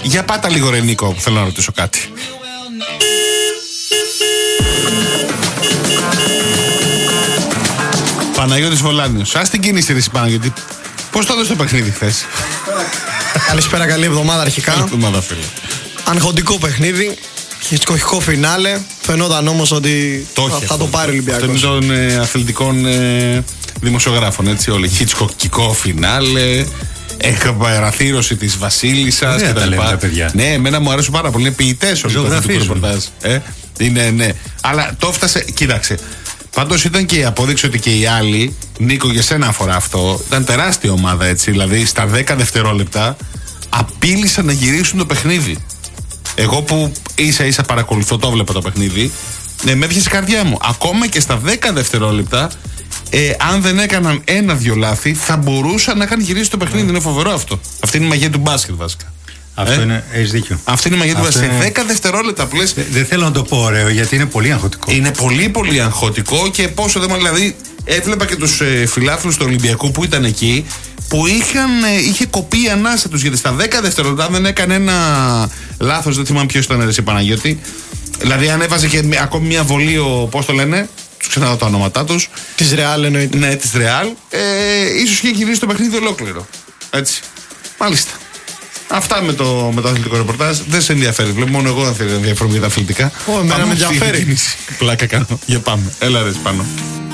Για πάτα λίγο ρε Νίκο, που θέλω να ρωτήσω κάτι. Παναγιώτης Βολάνιος. Ας την κίνηση ρε Παναγιώτη. Πώς το έδωσε το παιχνίδι χθες? Καλησπέρα, καλή εβδομάδα αρχικά. Καλή εβδομάδα, φίλε. Αγχωτικό παιχνίδι, χιτσκοκικό φινάλε. Φαινόταν όμως ότι θα το πάρει ο Ολυμπιακός. Αυτό είναι των αθλητικών δημοσιογράφων, έτσι όλοι. Χιτσκοκικό φινάλε, εκπαραθύρωση της Βασίλισσας κτλ. Ναι, εμένα μου αρέσουν πάρα πολύ. Είναι ποιητές όλοι το αθλητικό ρεπορτάζ. Ναι. Αλλά το έφτασε, κοίταξε. Πάντως ήταν και η απόδειξη ότι και οι άλλοι, Νίκο, για σένα αφορά αυτό, ήταν τεράστια ομάδα, έτσι. Δηλαδή στα 10 δευτερόλεπτα απείλησαν να γυρίσουν το παιχνίδι. Εγώ που ίσα-ίσα παρακολουθώ, το βλέπω το παιχνίδι, με έπιασε η καρδιά μου. Ακόμα και στα 10 δευτερόλεπτα, αν δεν έκαναν ένα-δυο λάθη, θα μπορούσαν να είχαν γυρίσει το παιχνίδι. Είναι φοβερό αυτό. Αυτή είναι η μαγεία του μπάσκετ, βασικά. Αυτό είναι, έχεις δίκιο. Αυτή είναι η μαγεία του μπάσκετ. Σε 10 δευτερόλεπτα που λες. Δεν θέλω να το πω ωραίο, γιατί είναι πολύ αγχωτικό. Είναι πολύ πολύ αγχωτικό και πόσο δεν. Δηλαδή, έβλεπα και τους φιλάθλους του Ολυμπιακού που ήταν εκεί, που είχε κοπεί η ανάσα τους, γιατί στα 10 δευτερόλεπτα δεν έκανε ένα λάθος. Δεν θυμάμαι ποιος ήταν, εσύ Παναγιώτη. Δηλαδή, αν έβαζε και ακόμη μια βολή, πώς το λένε, τους ξαναδώ τα ονόματά τους. Της Ρεάλ εννοείται. Ναι, της Ρεάλ. Ίσως είχε γυρίσει το παιχνίδι ολόκληρο. Έτσι. Μάλιστα. Αυτά με το αθλητικό ρεπορτάζ. Δεν σε ενδιαφέρει. Βλέπω μόνο εγώ ενδιαφέρομαι για τα αθλητικά. Εμένα με ενδιαφέρει. Πλάκα κάνω. Για πάμε. Έλα ρε πάνω.